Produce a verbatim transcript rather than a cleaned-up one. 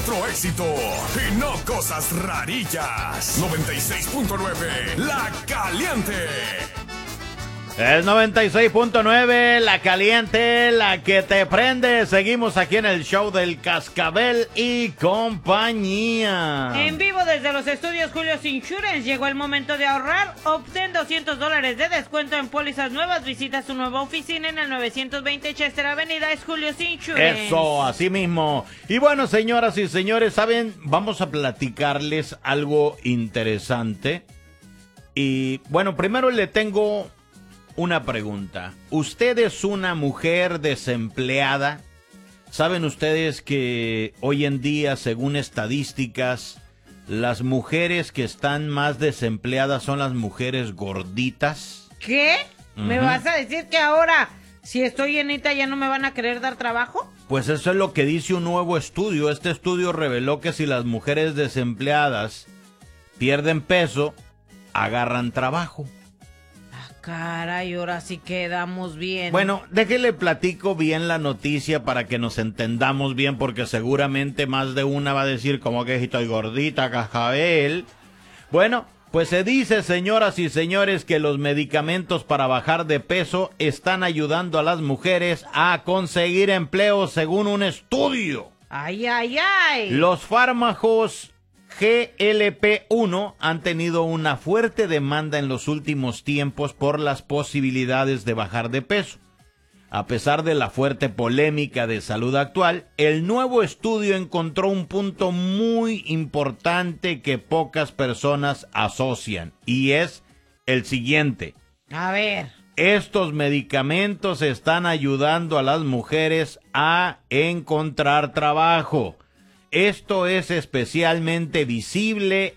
otro éxito y no cosas rarillas. noventa y seis punto nueve La Caliente. Es noventa y seis punto nueve, La Caliente, la que te prende. Seguimos aquí en el show del Cascabel y compañía. En vivo desde los estudios Julio's Insurance. Llegó el momento de ahorrar. Obtén doscientos dólares de descuento en pólizas nuevas. Visita su nueva oficina en el novecientos veinte Chester Avenida. Es Julio's Insurance. Eso, así mismo. Y bueno, señoras y señores, ¿saben? Vamos a platicarles algo interesante. Y bueno, primero le tengo una pregunta. ¿Usted es una mujer desempleada? ¿Saben ustedes que hoy en día, según estadísticas, las mujeres que están más desempleadas son las mujeres gorditas? ¿Qué? Uh-huh. ¿Me vas a decir que ahora, si estoy llenita, ya no me van a querer dar trabajo? Pues eso es lo que dice un nuevo estudio. Este estudio reveló que si las mujeres desempleadas pierden peso, agarran trabajo. Caray, ahora sí quedamos bien. Bueno, déjele platico bien la noticia para que nos entendamos bien, porque seguramente más de una va a decir como que estoy gordita, Cascabel. Bueno, pues se dice, señoras y señores, que los medicamentos para bajar de peso están ayudando a las mujeres a conseguir empleo según un estudio. Ay, ay, ay. Los fármacos G L P uno han tenido una fuerte demanda en los últimos tiempos por las posibilidades de bajar de peso. A pesar de la fuerte polémica de salud actual, el nuevo estudio encontró un punto muy importante que pocas personas asocian, y es el siguiente. A ver. Estos medicamentos están ayudando a las mujeres a encontrar trabajo. Esto es especialmente visible